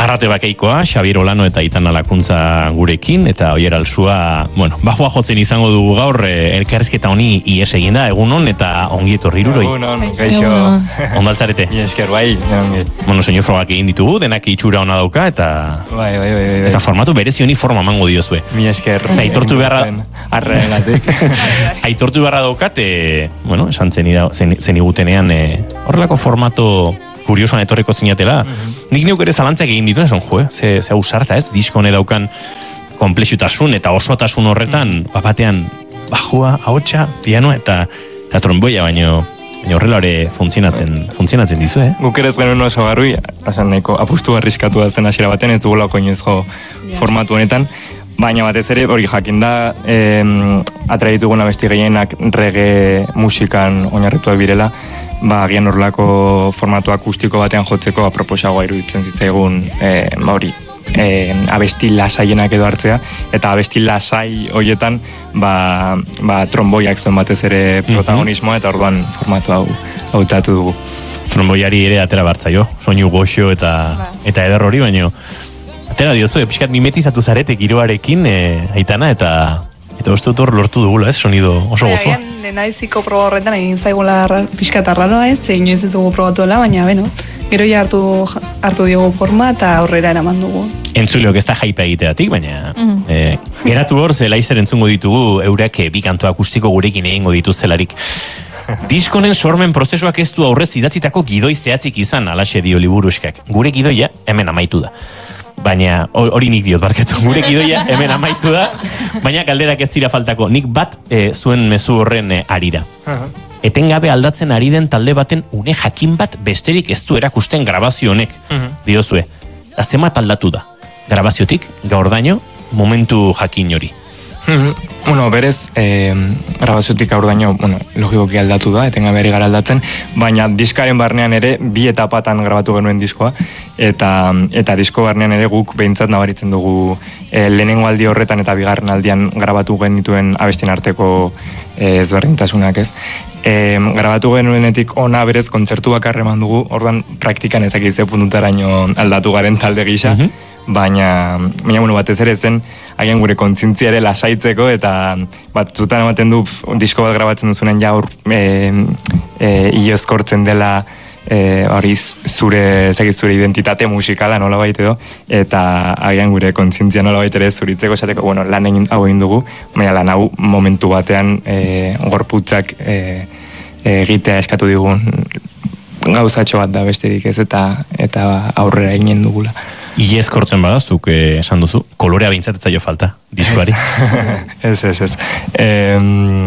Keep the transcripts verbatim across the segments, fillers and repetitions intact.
Arrate Bakeikoa, Xabier Olano eta Aitana Lakuntza gurekin, eta Oier Alsua, bueno, bajua jotzen izango dugu gaur, eh, elkarrizketa honi ies eginda, egunon eta ongi etorri iruroi. Egunon, gaixo. Ondaltzarete. Ia esker, bai, ongi. Bueno, soinu frogak egin ditugu, denak itxura ona dauka, eta... Bai, bai, bai, bai. Eta formatu berezi honi forma mango diozue. Mi esker. Aitortu beharra... Arregatik. Aitortu beharra daukat, e, bueno, esan zen igutenean, e, horrelako formato... kuriosoan etorriko zinatela, mm-hmm. nik neuk ere zalantzak egin dituen, esan, jo, ze, ze ausarta ez, disko hone daukan komplexutasun eta osotasun horretan, mm-hmm. bapatean, bajua, ahotsa, pianoa eta, eta tromboia, baino, baino horrela hori funtzionatzen, funtzionatzen dizu, eh? Guk ere ez genuen oso garrui, esan nahiko, apustu barrizkatu da zen hasiera baten, ez dugulako inoizko yeah. formatu honetan, baina batez ere, hori jakin da, eh, atraitugun abesti gehienak reggae musikan oinarrituak direla, ba, agian horrelako formatu akustiko batean jotzeko aproposagoa iruditzen zitzaigun eh, hori eh, abesti lasaienak edo hartzea, eta abesti lasai horietan ba, ba, tromboiak zuen batez ere protagonismoa, eta orduan formatu hau hautatu dugu. Tromboiari ere atera bartzaio, soinu goxo eta, eta eder hori, baino atera diozu, e, pixkat mimetizatu zaretek giroarekin, e, Aitana, eta eta uste dut hor lortu dugula, ez, sonido oso gozoa. Agian, lehenaiziko proba horretan egin zaigula pixkat arraroa ez, egin ez dugu probatuela, baina, beno, gero ja hartu, hartu diogu forma eta aurrera eraman dugu. Entzuleok ez da jaipa egiteatik, baina mm. e, geratu hor, ze laizzer entzungo ditugu, eurek bi kantu akustiko gurekin egingo dituztelarik. Diskonen sormen prozesuak ez du aurrez idatzitako gidoi zehatzik izan, alaxe dio liburuskak. Gure gidoia hemen amaitu da. Baina hori nik diot barkatu, gure gidoia hemen amaitu da, baina galderak ez dira faltako. Nik bat e, zuen mezu horren e, arira. Uh-huh. Etengabe aldatzen ari den talde baten une jakin bat besterik ez du erakusten grabazio honek, uh-huh. diozue. Azemat aldatu da. Grabaziotik, gaurdaino, momentu jakin hori. Mm-hmm. Bueno, berez, eh, grabaziotik aurdaino, bueno, logikoki aldatu da, etengabe ari gara aldatzen, baina diskaren barnean ere bi etapatan grabatu genuen diskoa, eta, eta disko barnean ere guk behintzat nabaritzen dugu eh, lehenengo aldi horretan eta bigarren aldian grabatu genituen abestien arteko eh, ezberdintasunak ez. E, grabatu genuenetik ona berez kontzertu bakarra eman dugu, orduan praktikan ezakitze puntutaraino aldatu garen talde gisa, mm-hmm. baina, baina bueno, batez ere zen, haien gure kontzintzia ere lasaitzeko, eta batzutan ematen du, disko bat grabatzen duzunen ja hor e, e, iozkortzen dela, e, hori zure, ezakit zure identitate musikala nola baite edo, eta haien gure kontzintzia nola baite ere zuritzeko, esateko, bueno, lan egin hau egin dugu, baina lan hau momentu batean e, gorputzak e, egitea eskatu digun gauzatxo bat da besterik ez, eta, eta aurrera eginen dugula. Iez kortzen badazuk, eh, esan duzu, kolorea behintzat jo falta, diskoari. ez, ez, ez. Eh,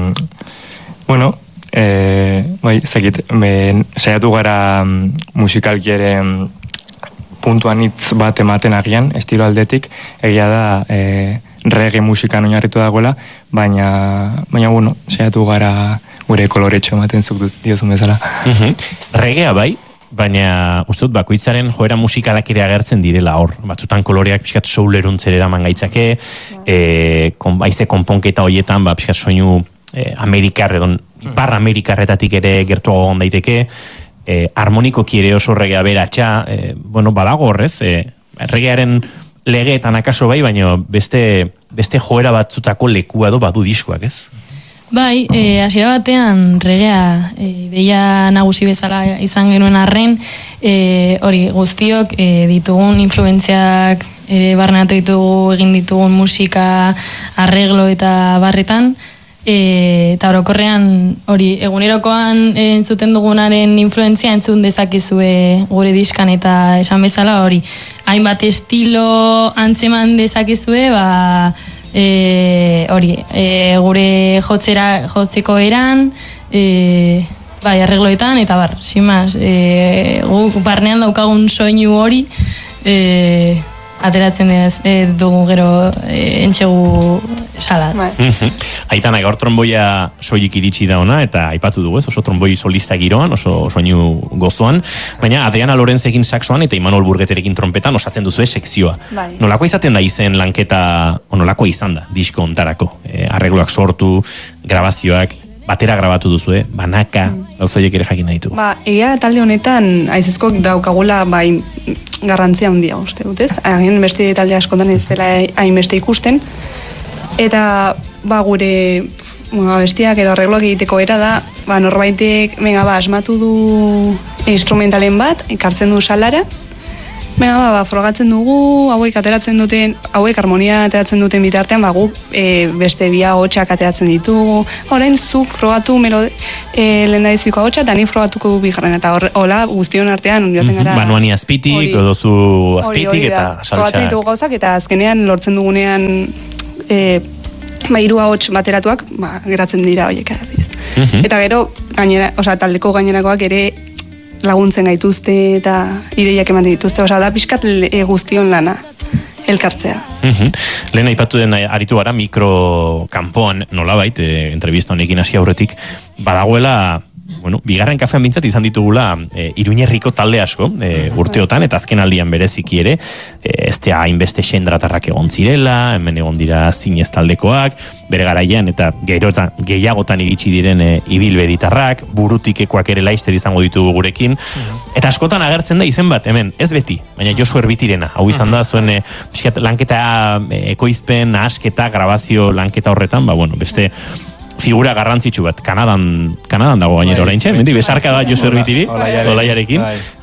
bueno, eh, bai, zakit, saiatu gara musikalki ere puntuan hitz bat ematen agian, estilo aldetik, egia da eh, reggae musikan oinarritu dagoela, baina, baina bueno, saiatu gara gure koloretxo ematen zuk diozun bezala. Uh-huh. Reggaea bai, baina uste dut bakoitzaren joera musikalak ere agertzen direla hor. Batzutan koloreak pixkat souleruntzera eraman gaitzake, yeah. e, kon, aize konponketa horietan, ba, pixkat soinu e, amerikar, edon, ipar amerikarretatik ere gertuago egon daiteke, e, harmonikoki ere oso regea beratxa, e, bueno, badago horrez, e, regearen legeetan akaso bai, baina beste, beste joera batzutako lekua do badu diskoak, ez? Bai, e, hasiera batean regea e, deia nagusi bezala izan genuen arren, e, hori guztiok e, ditugun influentziak ere barneatu ditugu, egin ditugun musika, arreglo eta barretan, e, eta orokorrean hori egunerokoan entzuten dugunaren influentzia entzun dezakezue gure diskan, eta esan bezala hori hainbat estilo antzeman dezakezue, ba E, hori, e, gure jotzera, jotzeko eran, e, bai, arregloetan, eta bar, sin más, e, guk barnean daukagun soinu hori, e, ateratzen ez, e, dugu gero e, entxegu salat. Aitana, gaur tromboia soilik iritsi da ona, eta aipatu dugu ez, oso tromboi solista giroan, oso soinu gozoan, baina Adriana Lorenzekin saxoan eta Imanol Burgeterekin trompetan osatzen duzu sekzioa. Bai. Nolako izaten da izen lanketa, o nolako izan da, disko ontarako? E, arregloak sortu, grabazioak, batera grabatu duzu, eh? Banaka, mm. gauzoiek ere jakin nahitu. Ba, egia talde honetan, aizezko daukagula, bai, garrantzia handia uste dut, ez? Hagen beste talde askotan ez dela hainbeste ikusten, eta ba gure ba, bestiak edo arregloak egiteko era da, ba, norbaitek, venga, ba, asmatu du instrumentalen bat, ekartzen du salara, venga, ba, ba, frogatzen dugu, hauek ateratzen duten, hauek harmonia ateratzen duten bitartean, ba, gu e, beste bia hotxak ateratzen ditugu, orain zuk frogatu melode, e, lehendabiziko hotxa, eta ni frogatuko du bigarren, eta hola guztion artean, joaten gara... Banuani azpitik, edo zu azpitik, eta saltxak. Frogatzen ditugu gauzak, eta azkenean lortzen dugunean... E, ba, hiru ahots bateratuak, ba, geratzen dira horiek. Uh-huh. Eta gero, gainera, oza, taldeko gainerakoak ere laguntzen gaituzte eta ideiak eman dituzte, oza, da pixkat e, guztion lana, elkartzea. Uh-huh. Lehen aipatu den aritu gara, mikrokampoan nolabait, e, entrevista honekin hasi aurretik, badagoela... Bueno, bigarren kafean bintzat izan ditugula e, Iruñerriko talde asko e, urteotan, eta azken aldian bereziki ere, e, ez da hainbeste sendratarrak egon zirela, hemen egon dira zinez taldekoak, bere garaian, eta gerotan, gehiagotan iritsi diren e, ibilbeditarrak, burutikekoak ere laister izango ditugu gurekin, eta askotan agertzen da izen bat, hemen, ez beti, baina Josu Erbitirena, hau izan da, zuen e, pixkat, lanketa e, ekoizpen, asketa, grabazio lanketa horretan, ba, bueno, beste... figura garrantzitsu bat, Kanadan, Kanadan dago gainera orain txe, mendi, besarka da Josu Erbitiri, Olaiarekin,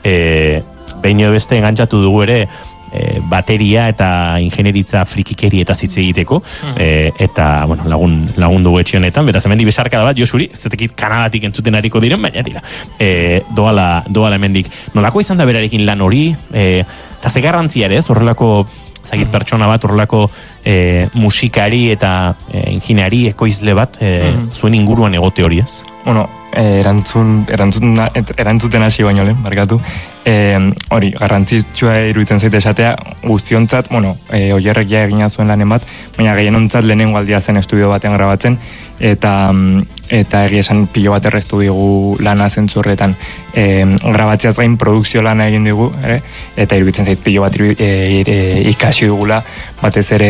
e, behin beste engantzatu dugu ere, e, bateria eta ingenieritza frikikeri eta zitze egiteko, e, eta, bueno, lagun, lagun dugu etxe honetan, beraz, hemendi besarka da bat, Josuri, ez zetekit Kanadatik entzuten hariko diren, baina dira, e, doala, doala hemendik. Nolako izan da berarekin lan hori, e, eta ze garrantzia ere, ez, horrelako, zagit pertsona bat, horrelako e, musikari eta e, ingineari ekoizle bat e, mm-hmm. zuen inguruan egote hori ez? Bueno, eh, erantzun, erantzun, erantzuten hasi baino lehen, barkatu. Eh, hori, garrantzitsua iruditzen zaite esatea, guztiontzat, bueno, eh, oierrek ja egina zuen lanen bat, baina gehienontzat lehenengo aldia zen estudio batean grabatzen, eta eta egia esan pilo bat erreztu digu lana zentzu horretan. E, grabatziaz gain produkzio lana egin digu, ere? Eta iruditzen zait pilo bat e, e, ikasi dugula, batez ere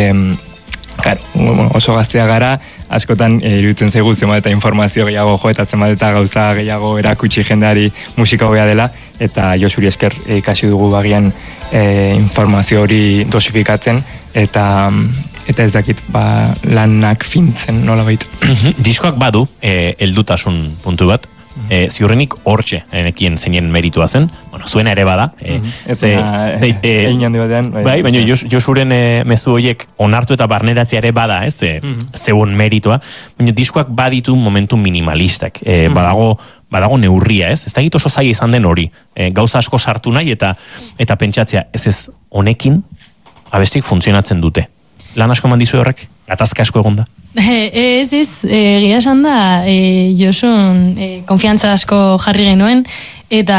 claro, oso gaztea gara, askotan e, iruditzen zaigu zenbat eta informazio gehiago jo, eta zenbat eta gauza gehiago erakutsi jendeari musika hobea dela, eta Josuri esker e, ikasi dugu bagian e, informazio hori dosifikatzen, eta eta ez dakit, ba, lanak fintzen, nola baita. Diskoak badu, e, heldutasun puntu bat, e, ziurrenik hortxe, enekien zeinen meritua zen, bueno, zuena ere bada. E, ez egin handi batean. Bai, baina Josuren e, mezu horiek onartu eta barneratzea ere bada, ez, e, zeuen meritua, baina diskoak baditu momentu minimalistak, e, badago, badago neurria, ez? Ez da egit oso zaila izan den hori, e, gauza asko sartu nahi eta eta pentsatzea, ez ez, honekin, abestik funtzionatzen dute. Lan asko mandizu horrek? Gatazka asko egon da? Ez, ez, egia esan da, e, Josun e, konfiantza asko jarri genuen, eta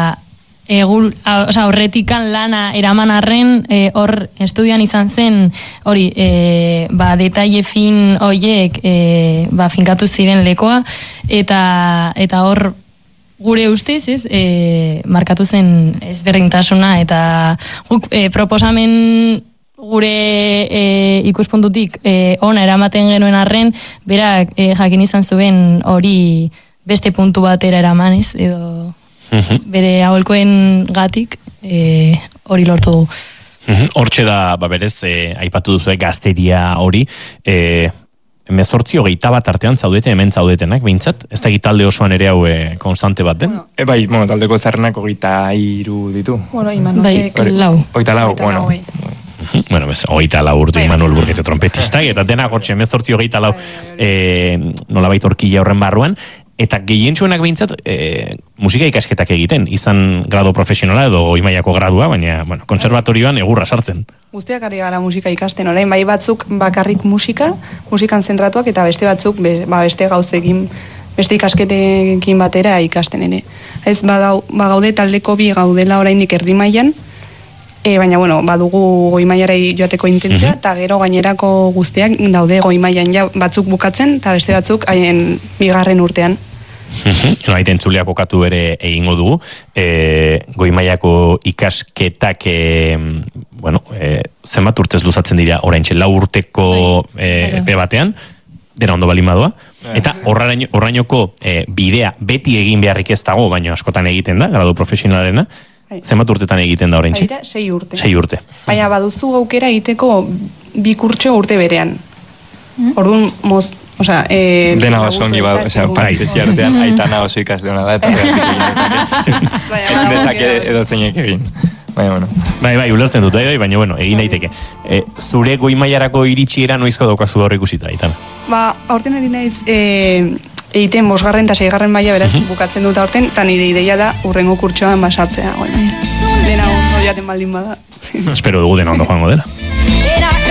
egul, oza, horretikan lana eraman arren, e, hor estudioan izan zen, hori, e, ba, detaile fin hoiek, e, ba, finkatu ziren lekoa, eta eta hor, gure ustez, ez, e, markatu zen ezberdintasuna, eta guk e, proposamen gure e, ikuspuntutik e, ona eramaten genuen arren, berak e, jakin izan zuen hori beste puntu batera eraman, ez, edo bere aholkoen gatik e, hori lortu dugu. Hortxe da, ba berez, e, aipatu duzu gazteria hori, e, emezortzi hogeita bat artean zaudete, hemen zaudetenak, behintzat, ez da gitalde osoan ere hau e, konstante bat den? Bueno, e, bai, bueno, taldeko zarrenak hogeita iru ditu. Bueno, iman, bai, lau. Hogeita lau, bueno. Bueno, bez, hogeita lau urtu Imanol Burgete trompetistak, eta dena gortxe, emezortzi hogeita lau e, nolabait horkila horren barruan, eta gehientsuenak behintzat e, musika ikasketak egiten, izan grado profesionala edo imaiako gradua, baina, bueno, konservatorioan egurra sartzen. Guztiak ari gara musika ikasten, orain, bai batzuk bakarrik musika, musikan zentratuak, eta beste batzuk, be, ba, beste gauzekin, beste ikasketekin batera ikasten ere. Ez, ba, ba gaude taldeko bi gaudela oraindik erdi mailan, E, baina, bueno, badugu goi mailara joateko intentzia, eta gero gainerako guztiak daude goi mailan ja batzuk bukatzen, eta beste batzuk haien bigarren urtean. Baita entzuleak okatu ere egingo dugu, e, goi mailako ikasketak, e, bueno, e, zenbat urtez luzatzen dira oraintxe lau urteko e, epe batean, dena ondo balin badoa, eta horrainoko e, bidea beti egin beharrik ez dago, baina askotan egiten da, gradu profesionalarena, Zenbat urtetan egiten da oraintxe? Baira, sei urte. Sei urte. Baina baduzu aukera egiteko bi kurtso urte berean. Orduan, moz, osea, eh, Dena oso ongi bad, osea, parentesi artean, aitana oso ikasleona da, eta dezake edo zeinek egin. Baina, bueno. Bai, bai, ulertzen dut, bai, bai, baina, bueno, egin daiteke. E, zure goi mailarako iritsiera noizko daukazu hor ikusita, Aitana? Ba, aurten ari naiz, e, egiten bosgarren eta seigarren maila beraz bukatzen dut aurten, eta nire ideia da urrengo kurtsoan basartzea. Bueno, dena ondo jaten baldin bada. Espero dugu dena ondo joango dela.